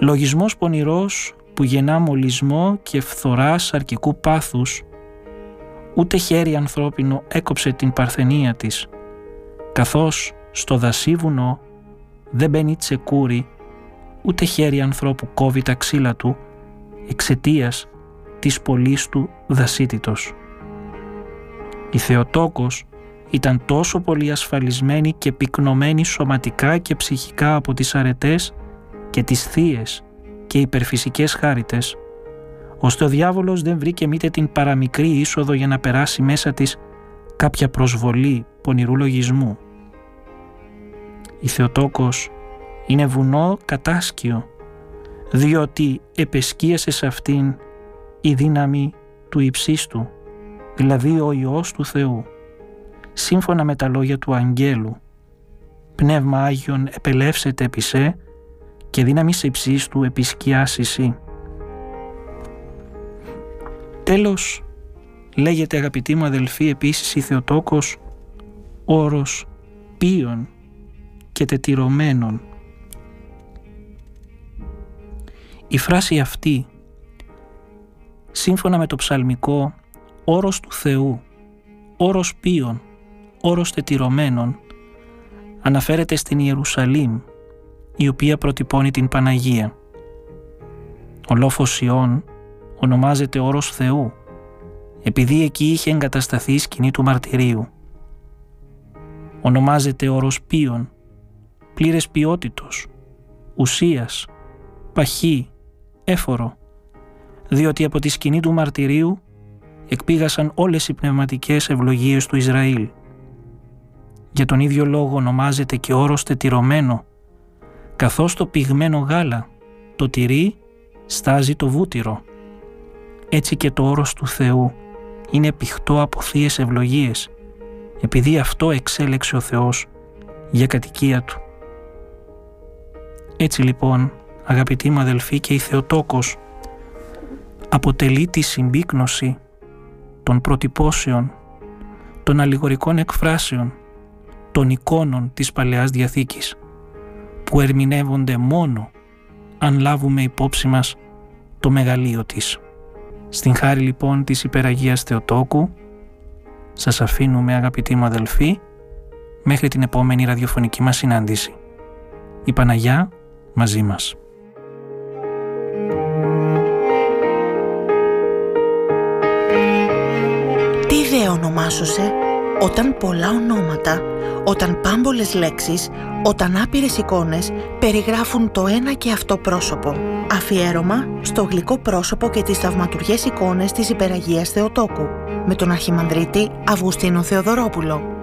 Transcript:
Λογισμός πονηρός που γεννά μολυσμό και φθορά σαρκικού πάθους. Ούτε χέρι ανθρώπινο έκοψε την παρθενία της, καθώς στο δασί βουνό δεν μπαίνει τσεκούρι, ούτε χέρι ανθρώπου κόβει τα ξύλα του εξαιτίας της πολλής του δασίτητος. Η Θεοτόκος ήταν τόσο πολύ ασφαλισμένη και πυκνωμένη σωματικά και ψυχικά από τις αρετές και τις θείες και υπερφυσικές χάριτες, ώστε ο διάβολος δεν βρήκε μήτε την παραμικρή είσοδο για να περάσει μέσα της κάποια προσβολή πονηρού λογισμού. Η Θεοτόκος είναι βουνό κατάσκιο, διότι επεσκίασε σε αυτήν η δύναμη του υψίστου, δηλαδή ο Υιός του Θεού, σύμφωνα με τα λόγια του Αγγέλου. Πνεύμα Άγιον επελεύσεται επί σε και δύναμης υψίστου επισκιάσισι. Τέλος, λέγεται, αγαπητοί μου αδελφοί, επίσης η Θεοτόκος όρος πίων και τετυρωμένων. Η φράση αυτή, σύμφωνα με το ψαλμικό όρος του Θεού, όρος πίων, όρος τετυρωμένων, αναφέρεται στην Ιερουσαλήμ, η οποία προτυπώνει την Παναγία. Ο λόφος Ιών ονομάζεται όρος Θεού, επειδή εκεί είχε εγκατασταθεί η σκηνή του μαρτυρίου. Ονομάζεται όρος πίων, πλήρες ποιότητος, ουσίας, παχύ, έφορο, διότι από τη σκηνή του μαρτυρίου εκπήγασαν όλες οι πνευματικές ευλογίες του Ισραήλ. Για τον ίδιο λόγο ονομάζεται και όρος τετυρωμένο, καθώς το πυγμένο γάλα, το τυρί, στάζει το βούτυρο. Έτσι και το όρος του Θεού είναι πηχτό από θείες ευλογίες, επειδή αυτό εξέλεξε ο Θεός για κατοικία Του. Έτσι λοιπόν, αγαπητοί μου αδελφοί, και η Θεοτόκος αποτελεί τη συμπίκνωση των προτυπώσεων, των αλληγορικών εκφράσεων, των εικόνων της Παλαιάς Διαθήκης, που ερμηνεύονται μόνο αν λάβουμε υπόψη μας το μεγαλείο της. Στην χάρη λοιπόν της Υπεραγίας Θεοτόκου, σας αφήνουμε, αγαπητοί μου αδελφοί, μέχρι την επόμενη ραδιοφωνική μας συνάντηση. Η Παναγιά μαζί μας. Τι ιδέα ονομάσωσε, όταν πολλά ονόματα, όταν πάμπολες λέξεις, όταν άπειρες εικόνες περιγράφουν το ένα και αυτό πρόσωπο. Αφιέρωμα στο γλυκό πρόσωπο και τις θαυματουργές εικόνες της Υπεραγίας Θεοτόκου, με τον Αρχιμανδρίτη Αυγουστίνο Θεοδωρόπουλο.